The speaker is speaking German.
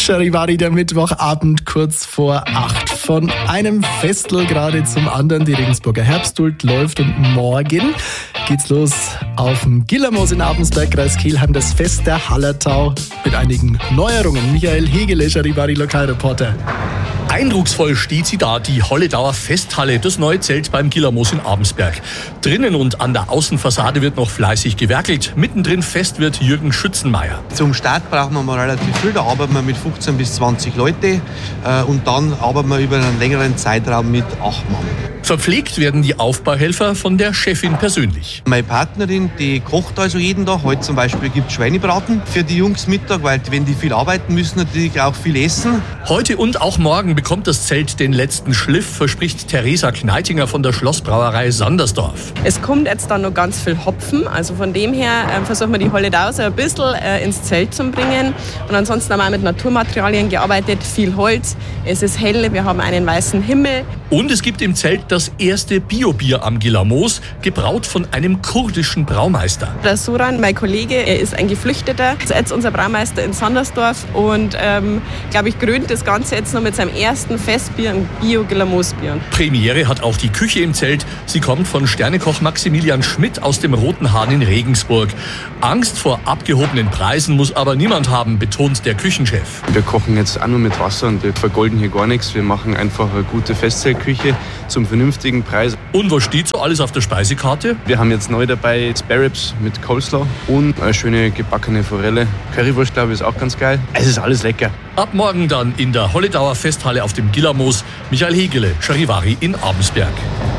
Charivari, der Mittwochabend kurz vor 8. Von einem Festel gerade zum anderen. Die Regensburger Herbstduld läuft und morgen geht's los auf dem Gillermoos in Abensberg, Kreis Kelheim, das Fest der Hallertau mit einigen Neuerungen. Michael Hegele, Charivari Lokalreporter. Eindrucksvoll steht sie da, die Holledauer Festhalle, das neue Zelt beim Gillermoos in Abensberg. Drinnen und an der Außenfassade wird noch fleißig gewerkelt. Mittendrin fest wird Jürgen Schützenmeier. Zum Start brauchen wir mal relativ viel, da arbeiten wir mit 15 bis 20 Leute und dann arbeiten wir über einen längeren Zeitraum mit 8 Mann. Verpflegt werden die Aufbauhelfer von der Chefin persönlich. Meine Partnerin, die kocht also jeden Tag. Heute zum Beispiel gibt es Schweinebraten für die Jungs Mittag, weil wenn die viel arbeiten müssen, natürlich auch viel essen. Heute und auch morgen bekommt das Zelt den letzten Schliff, verspricht Theresa Kneitinger von der Schlossbrauerei Sandersdorf. Es kommt jetzt dann noch ganz viel Hopfen, also von dem her versuchen wir die Holledau so ein bisschen ins Zelt zu bringen. Und ansonsten haben wir auch mit Naturmaterialien gearbeitet, viel Holz, es ist hell, wir haben einen weißen Himmel. Und es gibt im Zelt das erste Biobier am Gillermoos, gebraut von einem kurdischen Braumeister. Der Soran, mein Kollege, er ist ein Geflüchteter, ist jetzt unser Braumeister in Sandersdorf und glaube ich krönt das Ganze jetzt noch mit seinem ersten Festbier, ein Bio-Gillermoos-Bier. Premiere hat auch die Küche im Zelt. Sie kommt von Sternekoch Maximilian Schmidt aus dem Roten Hahn in Regensburg. Angst vor abgehobenen Preisen muss aber niemand haben, betont der Küchenchef. Wir kochen jetzt auch nur mit Wasser und wir vergolden hier gar nichts. Wir machen einfach eine gute Festzeltküche zum vernünftigen Preis. Und was steht so alles auf der Speisekarte? Wir haben jetzt neu dabei Spare Ribs mit Coleslaw und eine schöne gebackene Forelle. Currywurst, glaube ich, ist auch ganz geil. Es ist alles lecker. Ab morgen dann in der Holledauer Festhalle auf dem Gillermoos. Michael Hegele, Charivari in Abensberg.